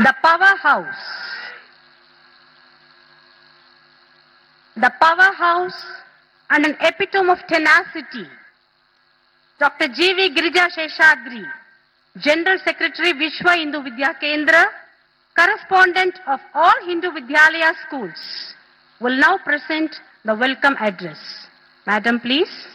The powerhouse. The powerhouse and an epitome of tenacity. Dr. G.V. Girija Sheshadri, General Secretary Vishwa Hindu Vidya Kendra, correspondent of all Hindu Vidyalaya schools, will now present the welcome address. Madam, please.